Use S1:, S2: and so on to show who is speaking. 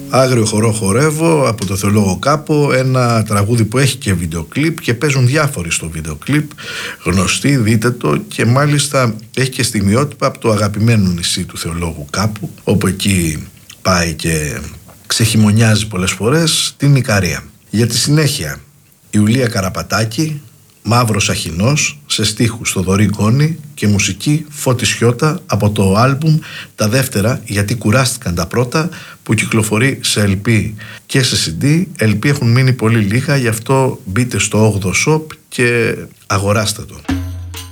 S1: Άγριο χορό χορεύω από το Θεολόγο Κάπο, ένα τραγούδι που έχει και βίντεο κλιπ και παίζουν διάφοροι στο βίντεο κλιπ, γνωστοί, δείτε το, και μάλιστα έχει και στιγμιότυπα από το αγαπημένο νησί του Θεολόγου Κάπο, όπου εκεί πάει και ξεχειμονιάζει πολλές φορές, την Ικαρία. Για τη συνέχεια, Ιουλία Καραπατάκη, Μαύρος Αχινός, σε στίχους Θοδωρή Γκόνη και μουσική Φώτη Σιώτα, από το άλμπουμ τα δεύτερα, γιατί κουράστηκαν τα πρώτα, που κυκλοφορεί σε LP και σε CD. LP έχουν μείνει πολύ λίγα, γι' αυτό μπείτε στο 8ο shop και αγοράστε το.